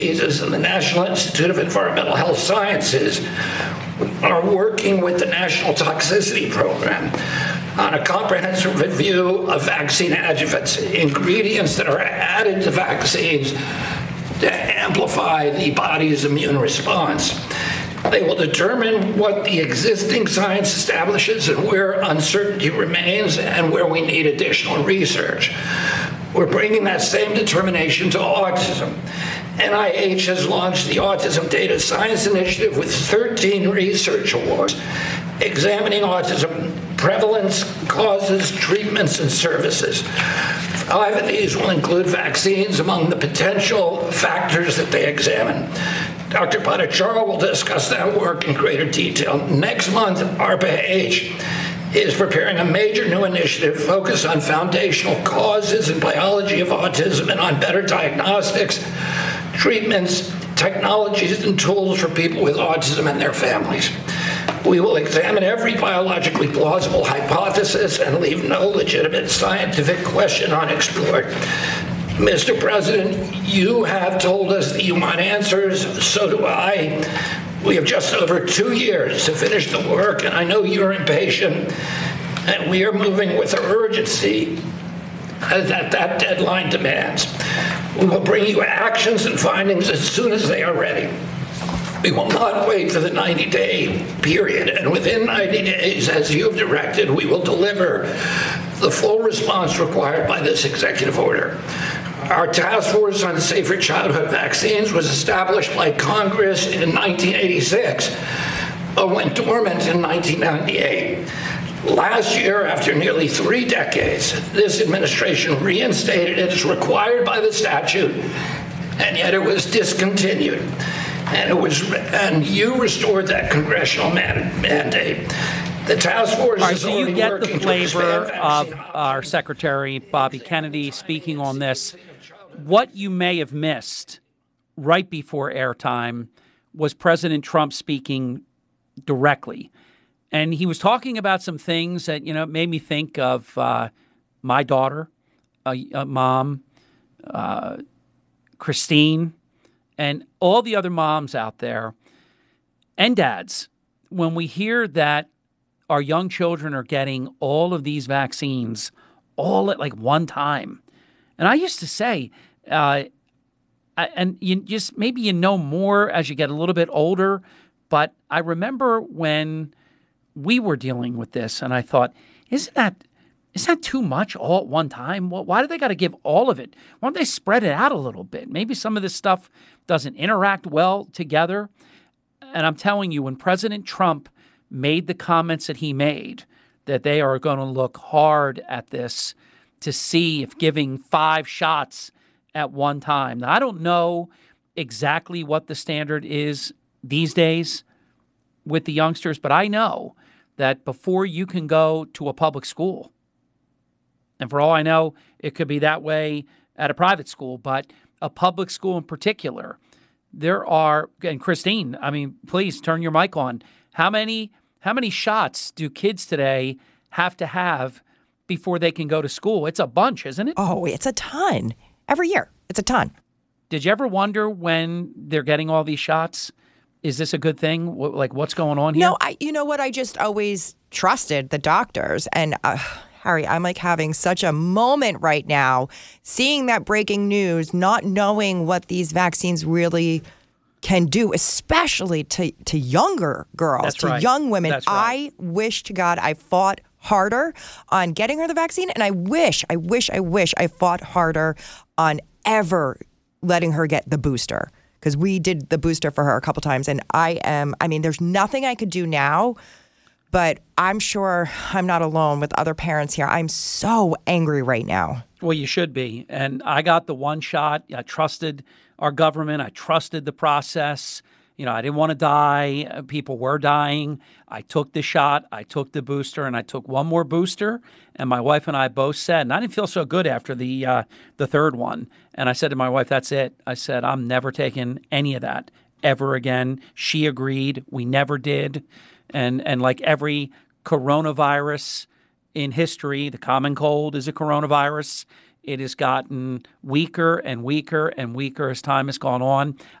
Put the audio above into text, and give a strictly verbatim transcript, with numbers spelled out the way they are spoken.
Diseases and the National Institute of Environmental Health Sciences are working with the National Toxicity Program on a comprehensive review of vaccine adjuvants, ingredients that are added to vaccines to amplify the body's immune response. They will determine what the existing science establishes and where uncertainty remains and where we need additional research. We're bringing that same determination to autism. N I H has launched the Autism Data Science Initiative with thirteen research awards examining autism prevalence, causes, treatments, and services. Five of these will include vaccines among the potential factors that they examine. Doctor Bhattacharya will discuss that work in greater detail. Next month, ARPA-H is preparing a major new initiative focused on foundational causes and biology of autism and on better diagnostics, treatments, technologies, and tools for people with autism and their families. We will examine every biologically plausible hypothesis and leave no legitimate scientific question unexplored. Mister President, you have told us that you want answers, so do I. We have just over two years to finish the work, and I know you're impatient, and we are moving with urgency that that deadline demands. We will bring you actions and findings as soon as they are ready. We will not wait for the ninety-day period, and within ninety days, as you have directed, we will deliver the full response required by this executive order. Our task force on safer childhood vaccines was established by Congress in nineteen eighty-six, but went dormant in nineteen ninety-eight. Last year, after nearly three decades, this administration reinstated it as required by the statute, and yet it was discontinued. And it was, and you restored that congressional man, mandate. The task force right, is so already you get working the to flavor expand of vaccine our Secretary Bobby Kennedy speaking on this. What you may have missed right before airtime was President Trump speaking directly. And he was talking about some things that, you know, made me think of uh, my daughter, uh, uh, mom, uh, Christine, and all the other moms out there and dads. When we hear that our young children are getting all of these vaccines all at like one time. And I used to say, uh, and you just maybe you know more as you get a little bit older, but I remember when we were dealing with this, and I thought, isn't that is that too much all at one time? Well, why do they got to give all of it? Why don't they spread it out a little bit? Maybe some of this stuff doesn't interact well together. And I'm telling you, when President Trump made the comments that he made, that they are going to look hard at this to see if giving five shots at one time. Now, I don't know exactly what the standard is these days with the youngsters, but I know that before you can go to a public school, and for all I know, it could be that way at a private school, but a public school in particular, there are, and Christine, I mean, please turn your mic on. How many how many shots do kids today have to have before they can go to school? It's a bunch, isn't it? Oh, it's a ton. Every year, it's a ton. Did you ever wonder when they're getting all these shots? Is this a good thing? What, like, what's going on here? No, I. You know what? I just always trusted the doctors. And, uh, Harry, I'm like having such a moment right now, seeing that breaking news, not knowing what these vaccines really can do, especially to, to younger girls, That's to right. young women. That's right. I wish to God I fought harder on getting her the vaccine. And I wish, I wish, I wish I fought harder on ever letting her get the booster. Because we did the booster for her a couple times. And I am, I mean, there's nothing I could do now, but I'm sure I'm not alone with other parents here. I'm so angry right now. Well, you should be. And I got the one shot. I trusted our government. I trusted the process. You know, I didn't want to die. People were dying. I took the shot. I took the booster, and I took one more booster. And my wife and I both said, and I didn't feel so good after the uh, the third one. And I said to my wife, that's it. I said, I'm never taking any of that ever again. She agreed. We never did. And and like every coronavirus in history, the common cold is a coronavirus. It has gotten weaker and weaker and weaker as time has gone on.